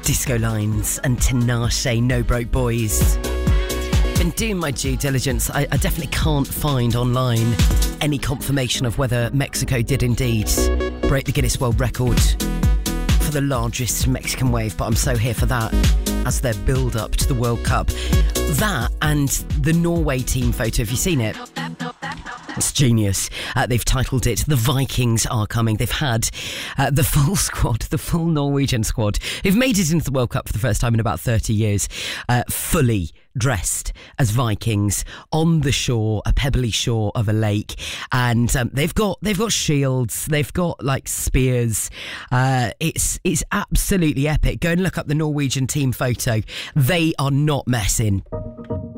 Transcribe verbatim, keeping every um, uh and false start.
Disco Lines and Tinashe, No Broke Boys. Been doing my due diligence. I, I definitely can't find online any confirmation of whether Mexico did indeed break the Guinness World Record for the largest Mexican wave, but I'm so here for that as their build-up to the World Cup. That and the Norway team photo, have you seen it? It's genius. Uh, they've titled it The Vikings Are Coming. They've had uh, the full squad, the full Norwegian squad, who've made it into the World Cup for the first time in about thirty years, uh, fully dressed as Vikings on the shore, a pebbly shore of a lake, and um, they've got they've got shields, they've got like spears. Uh, it's it's absolutely epic. Go and look up the Norwegian team photo. They are not messing.